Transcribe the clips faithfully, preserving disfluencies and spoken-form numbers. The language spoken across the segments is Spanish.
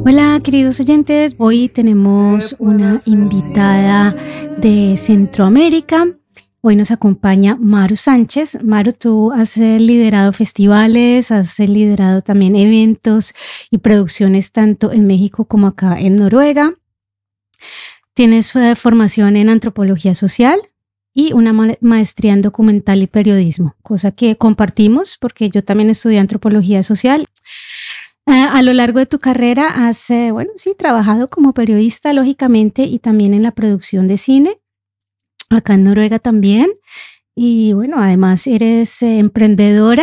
Hola queridos oyentes, hoy tenemos una invitada de Centroamérica. Hoy nos acompaña Maru Sánchez. Maru, tú has liderado festivales, has liderado también eventos y producciones tanto en México como acá en Noruega. Tienes eh, formación en antropología social y una ma- maestría en documental y periodismo, cosa que compartimos porque yo también estudié antropología social. Uh, a lo largo de tu carrera has, eh, bueno, sí, trabajado como periodista, lógicamente, y también en la producción de cine, acá en Noruega también. Y bueno, además eres eh, emprendedora,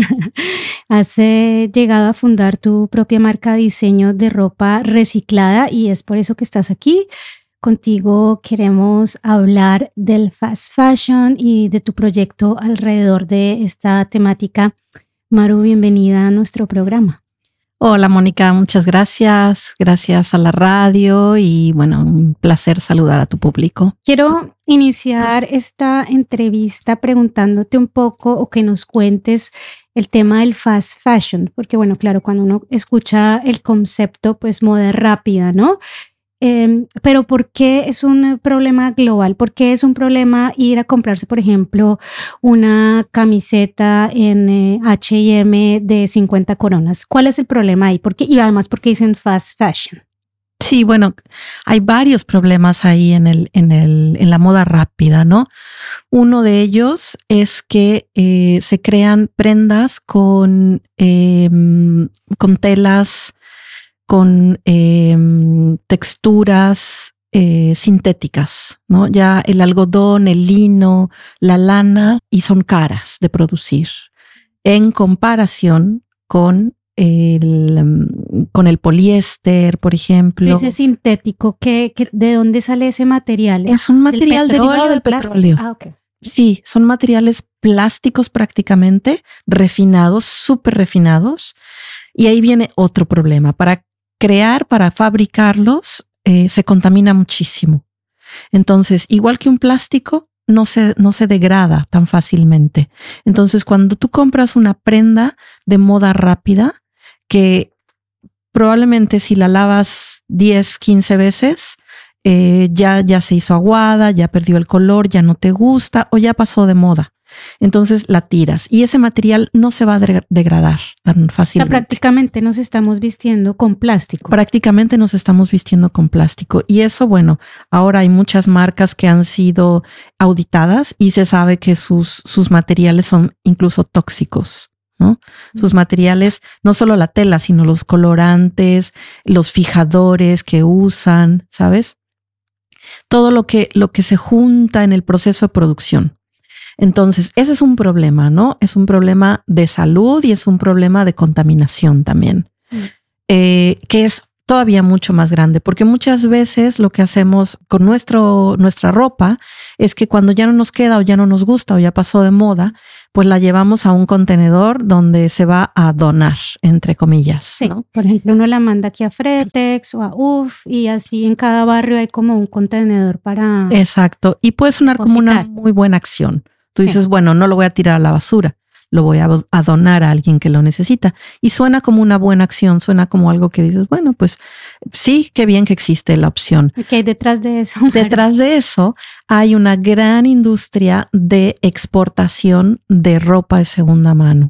has eh, llegado a fundar tu propia marca de diseño de ropa reciclada y es por eso que estás aquí. Contigo queremos hablar del fast fashion y de tu proyecto alrededor de esta temática. Maru, bienvenida a nuestro programa. Hola Mónica, muchas gracias. Gracias a la radio y bueno, un placer saludar a tu público. Quiero iniciar esta entrevista preguntándote un poco o que nos cuentes el tema del fast fashion, porque bueno, claro, cuando uno escucha el concepto, pues moda rápida, ¿no? Eh, pero ¿por qué es un problema global? ¿Por qué es un problema ir a comprarse, por ejemplo, una camiseta en eh, H y M de cincuenta coronas? ¿Cuál es el problema ahí? ¿Por qué? Y además, ¿por qué dicen fast fashion? Sí, bueno, hay varios problemas ahí en el, en el, en la moda rápida, ¿no? Uno de ellos es que eh, se crean prendas con, eh, con telas, con eh, texturas eh, sintéticas, ¿no? Ya el algodón, el lino, la lana, y son caras de producir en comparación con el, con el poliéster, por ejemplo. Ese sintético, ¿qué, qué, ¿de dónde sale ese material? Es un material ¿Del derivado del petróleo. Ah, okay. Sí, son materiales plásticos prácticamente, refinados, súper refinados. Y ahí viene otro problema. Para crear, para fabricarlos, eh, se contamina muchísimo. Entonces, igual que un plástico, no se, no se degrada tan fácilmente. Entonces, cuando tú compras una prenda de moda rápida, que probablemente si la lavas diez, quince veces, eh, ya, ya se hizo aguada, ya perdió el color, ya no te gusta o ya pasó de moda. Entonces la tiras y ese material no se va a de- degradar tan fácilmente. O sea, prácticamente nos estamos vistiendo con plástico. Prácticamente nos estamos vistiendo con plástico. Y eso, bueno, ahora hay muchas marcas que han sido auditadas y se sabe que sus, sus materiales son incluso tóxicos, ¿no? Mm. Sus materiales, no solo la tela, sino los colorantes, los fijadores que usan, ¿sabes? Todo lo que, lo que se junta en el proceso de producción. Entonces, ese es un problema, ¿no? Es un problema de salud y es un problema de contaminación también, mm. eh, que es todavía mucho más grande, porque muchas veces lo que hacemos con nuestro, nuestra ropa es que cuando ya no nos queda o ya no nos gusta o ya pasó de moda, pues la llevamos a un contenedor donde se va a donar, entre comillas. Sí, ¿no? Por ejemplo, uno la manda aquí a Fretex o a U F y así en cada barrio hay como un contenedor para... Exacto, y puede sonar como una muy buena acción. Tú sí. dices, bueno, no lo voy a tirar a la basura, lo voy a, a donar a alguien que lo necesita. Y suena como una buena acción, suena como algo que dices, bueno, pues sí, qué bien que existe la opción. ¿Qué hay detrás de eso? Detrás de eso hay una gran industria de exportación de ropa de segunda mano.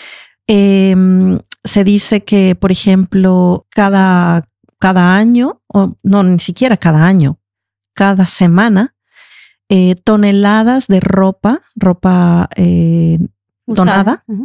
Eh, se dice que, por ejemplo, cada, cada año, o no, ni siquiera cada año, cada semana, Eh, toneladas de ropa, ropa eh, donada, uh-huh.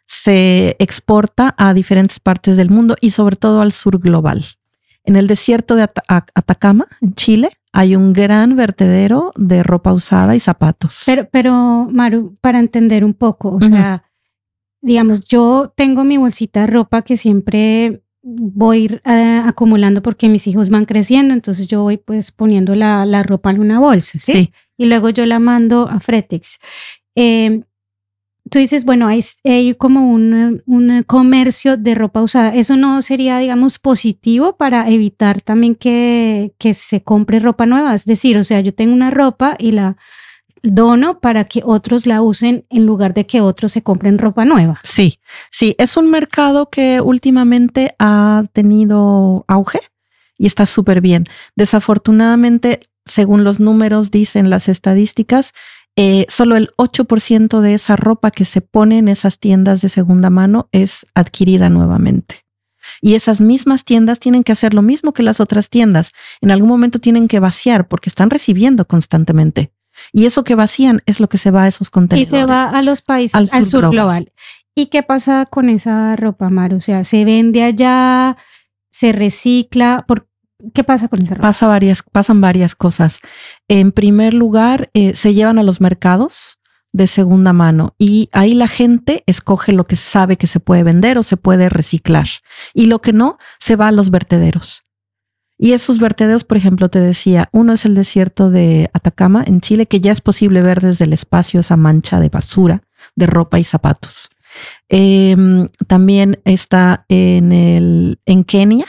se exporta a diferentes partes del mundo y sobre todo al sur global. En el desierto de At- Atacama, en Chile, hay un gran vertedero de ropa usada y zapatos. Pero, pero Maru, para entender un poco, o uh-huh. sea, digamos, yo tengo mi bolsita de ropa que siempre voy uh, acumulando porque mis hijos van creciendo, entonces yo voy pues poniendo la, la ropa en una bolsa, ¿sí? Sí. Y luego yo la mando a Fretex. Eh, tú dices, bueno, hay, hay como un, un comercio de ropa usada. ¿Eso no sería, digamos, positivo para evitar también que, que se compre ropa nueva? Es decir, o sea, yo tengo una ropa y la dono para que otros la usen en lugar de que otros se compren ropa nueva. Sí, sí, es un mercado que últimamente ha tenido auge y está súper bien. Desafortunadamente, según los números dicen las estadísticas, eh, solo el ocho por ciento de esa ropa que se pone en esas tiendas de segunda mano es adquirida nuevamente. Y esas mismas tiendas tienen que hacer lo mismo que las otras tiendas. En algún momento tienen que vaciar porque están recibiendo constantemente. Y eso que vacían es lo que se va a esos contenedores. Y se va a los países, al sur, al sur global. global. ¿Y qué pasa con esa ropa, Mar? O sea, ¿se vende allá? ¿Se recicla? ¿Por ¿Qué pasa con esa ropa? Pasa varias, pasan varias cosas. En primer lugar, eh, se llevan a los mercados de segunda mano y ahí la gente escoge lo que sabe que se puede vender o se puede reciclar y lo que no se va a los vertederos. Y esos vertederos, por ejemplo, te decía, uno es el desierto de Atacama en Chile, que ya es posible ver desde el espacio esa mancha de basura de ropa y zapatos. Eh, también está en el en Kenia,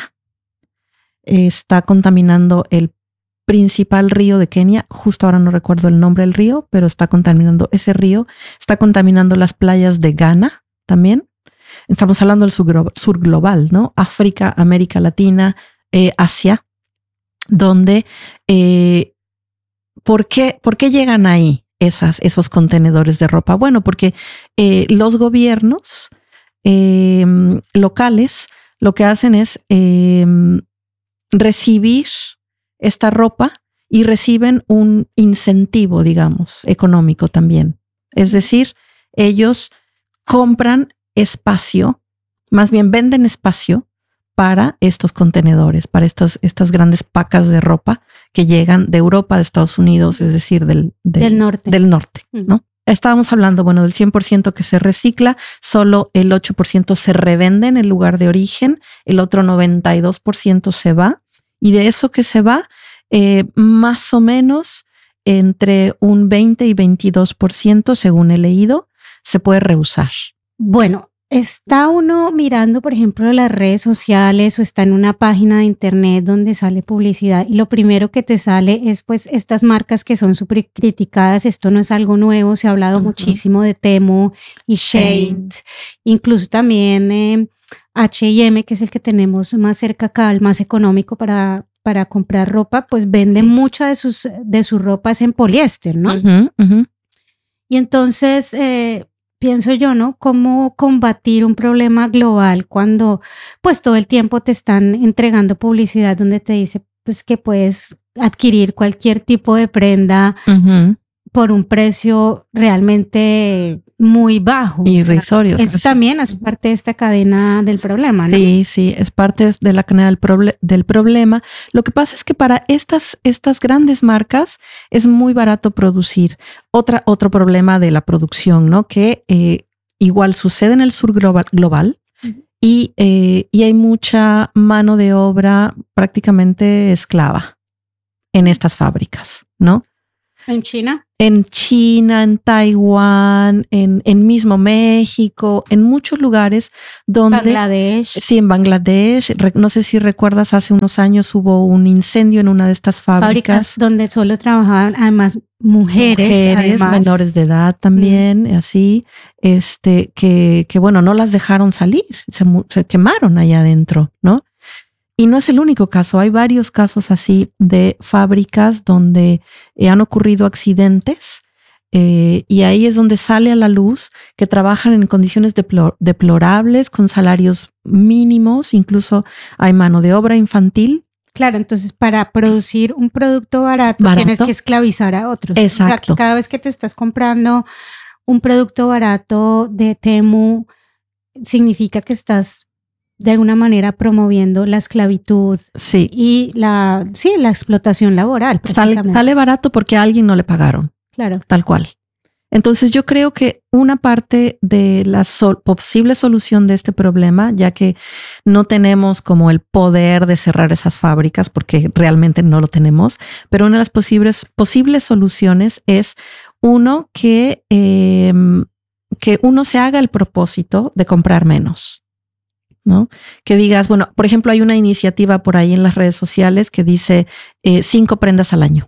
está contaminando el principal río de Kenia. Justo ahora no recuerdo el nombre del río, pero está contaminando ese río. Está contaminando las playas de Ghana también. Estamos hablando del sur, sur global, ¿no? África, América Latina, eh, Asia, donde eh, ¿por qué, ¿por qué llegan ahí esas, esos contenedores de ropa? Bueno, porque eh, los gobiernos eh, locales lo que hacen es eh, recibir esta ropa y reciben un incentivo, digamos, económico también. Es decir, ellos compran espacio, más bien venden espacio para estos contenedores, para estas, estas grandes pacas de ropa que llegan de Europa, de Estados Unidos, es decir, del, del, del norte, del norte, ¿no? Estábamos hablando, bueno, del cien por ciento que se recicla, solo el ocho por ciento se revende en el lugar de origen, el otro noventa y dos por ciento se va, y de eso que se va, eh, más o menos entre un veinte y veintidós por ciento, según he leído, se puede reusar. Bueno, está uno mirando, por ejemplo, las redes sociales o está en una página de internet donde sale publicidad y lo primero que te sale es pues estas marcas que son súper criticadas. Esto no es algo nuevo, se ha hablado uh-huh. muchísimo de Temu y Shein, incluso también eh, H y M, que es el que tenemos más cerca acá, el más económico para, para comprar ropa, pues vende sí. mucha de sus de sus ropas en poliéster, ¿no? Uh-huh, uh-huh. Y entonces eh, pienso yo, ¿no? ¿Cómo combatir un problema global cuando pues todo el tiempo te están entregando publicidad donde te dice pues que puedes adquirir cualquier tipo de prenda uh-huh. por un precio realmente muy bajo? Irrisorio. Eso también hace parte de esta cadena del problema, ¿no? Sí, sí, es parte de la cadena del, proble- del problema. Lo que pasa es que para estas, estas grandes marcas es muy barato producir. Otra, otro problema de la producción, ¿no? Que eh, igual sucede en el sur global, global uh-huh. y, eh, y hay mucha mano de obra prácticamente esclava en estas fábricas, ¿no? ¿En China? En China, en Taiwán, en, en mismo México, en muchos lugares donde... Bangladesh. Sí, en Bangladesh. No sé si recuerdas, hace unos años hubo un incendio en una de estas fábricas. Fábricas donde solo trabajaban además mujeres. Mujeres, además. menores de edad también, mm. así, este, que, que bueno, no las dejaron salir, se, se quemaron allá adentro, ¿no? Y no es el único caso, hay varios casos así de fábricas donde eh, han ocurrido accidentes eh, y ahí es donde sale a la luz que trabajan en condiciones deplor- deplorables, con salarios mínimos, incluso hay mano de obra infantil. Claro, entonces para producir un producto barato, barato. tienes que esclavizar a otros. Exacto. O sea, que cada vez que te estás comprando un producto barato de Temu, significa que estás de alguna manera promoviendo la esclavitud sí. y la, sí, la explotación laboral. Sale, sale barato porque a alguien no le pagaron. Claro. Tal cual. Entonces yo creo que una parte de la sol, posible solución de este problema, ya que no tenemos como el poder de cerrar esas fábricas porque realmente no lo tenemos, pero una de las posibles, posibles soluciones es uno que, eh, que uno se haga el propósito de comprar menos. ¿No? Que digas, bueno, por ejemplo, hay una iniciativa por ahí en las redes sociales que dice eh, cinco prendas al año.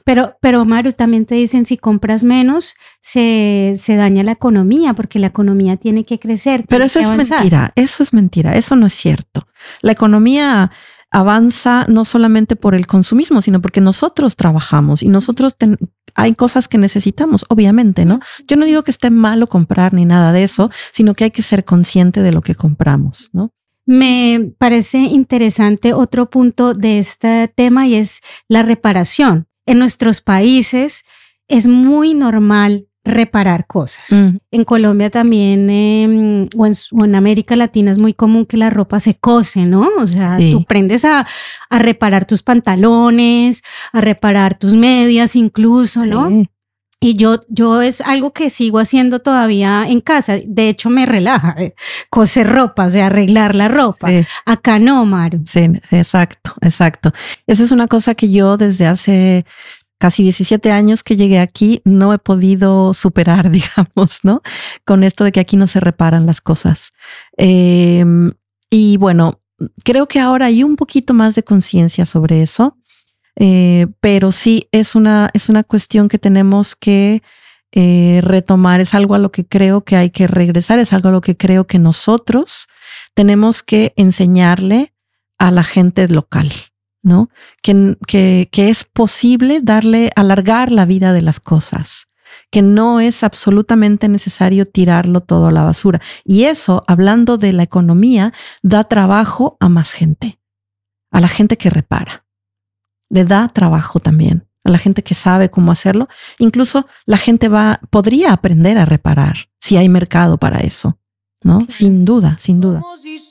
Pero, pero Maru, también te dicen si compras menos, se, se daña la economía, porque la economía tiene que crecer. Pero eso es avanzar. mentira, eso es mentira, eso no es cierto. La economía avanza no solamente por el consumismo, sino porque nosotros trabajamos y nosotros ten, hay cosas que necesitamos, obviamente, ¿no? Yo no digo que esté malo comprar ni nada de eso, sino que hay que ser consciente de lo que compramos, ¿no? Me parece interesante otro punto de este tema y es la reparación. En nuestros países es muy normal reparar cosas. Mm. En Colombia también eh, o, en, o en América Latina es muy común que la ropa se cose, ¿no? O sea, sí. Tú aprendes a, a reparar tus pantalones, a reparar tus medias incluso, ¿no? Sí. Y yo, yo es algo que sigo haciendo todavía en casa. De hecho, me relaja eh, coser ropa, o sea, arreglar la ropa. Sí. Acá no, Maru. Sí, exacto, exacto. Esa es una cosa que yo desde hace casi diecisiete años que llegué aquí no he podido superar, digamos, ¿no? Con esto de que aquí no se reparan las cosas. Eh, y bueno, creo que ahora hay un poquito más de conciencia sobre eso. Eh, pero sí es una, es una cuestión que tenemos que eh, retomar, es algo a lo que creo que hay que regresar, es algo a lo que creo que nosotros tenemos que enseñarle a la gente local, ¿no? Que, que, que es posible darle, alargar la vida de las cosas, que no es absolutamente necesario tirarlo todo a la basura. Y eso, hablando de la economía, da trabajo a más gente, a la gente que repara. Le da trabajo también a la gente que sabe cómo hacerlo. Incluso la gente va, podría aprender a reparar si hay mercado para eso, ¿no? Sin duda, sin duda.